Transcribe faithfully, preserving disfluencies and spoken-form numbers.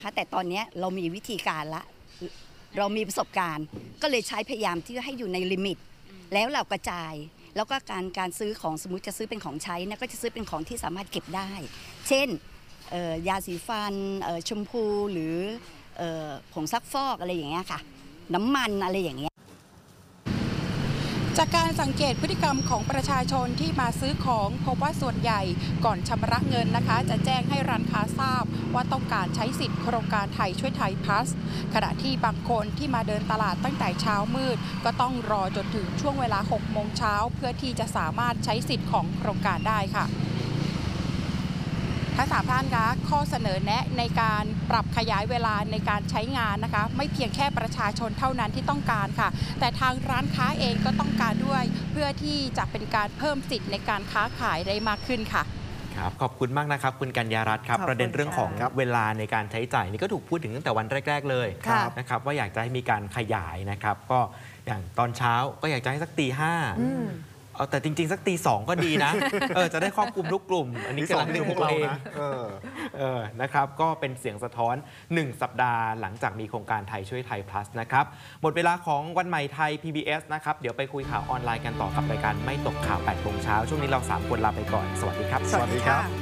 แต่ตอนนี้เรามีวิธีการละเรามีประสบการณ์ก็เลยใช้พยายามที่ให้อยู่ในลิมิตแล้วเรากระจายแล้วก็การการซื้อของสมมุติจะซื้อเป็นของใช้นะก็จะซื้อเป็นของที่สามารถเก็บได้เช่นยาสีฟันชมพูหรือผงซักฟอกอะไรอย่างเงี้ยค่ะน้ำมันอะไรอย่างเงี้ยจากการสังเกตพฤติกรรมของประชาชนที่มาซื้อของพบว่าส่วนใหญ่ก่อนชำระเงินนะคะจะแจ้งให้ร้านค้าทราบว่าต้องการใช้สิทธิ์โครงการไทยช่วยไทยพลัสขณะที่บางคนที่มาเดินตลาดตั้งแต่เช้ามืดก็ต้องรอจนถึงช่วงเวลาหกโมงเช้าเพื่อที่จะสามารถใช้สิทธิ์ของโครงการได้ค่ะทั้งสามท่านคะข้อเสนอแนะในการปรับขยายเวลาในการใช้งานนะคะไม่เพียงแค่ประชาชนเท่านั้นที่ต้องการค่ะแต่ทางร้านค้าเองก็ต้องการด้วยเพื่อที่จะเป็นการเพิ่มสิทธิ์ในการค้าขายได้มากขึ้นค่ะครับขอบคุณมากนะครับคุณกัญญารัตน์ครับประเด็นเรื่องของเวลาในการใช้จ่ายนี่ก็ถูกพูดถึงตั้งแต่วันแรกๆเลยนะครับว่าอยากจะให้มีการขยายนะครับก็อย่างตอนเช้าก็อยากจะให้สักตีห้าเอาแต่จริงๆสักตีสองก็ดีนะเออจะได้ครอบคลุมทุกกลุ่มอันนี้กำลังนึกตัวเองเออนะครับก็เป็นเสียงสะท้อนหนึ่งสัปดาห์หลังจากมีโครงการไทยช่วยไทย plus นะครับหมดเวลาของวันใหม่ไทย พี บี เอส นะครับเดี๋ยวไปคุยข่าวออนไลน์กันต่อกับรายการไม่ตกข่าวแปดโมงเช้าช่วงนี้เราสามคนลาไปก่อนสวัสดีครับสวัสดีครับ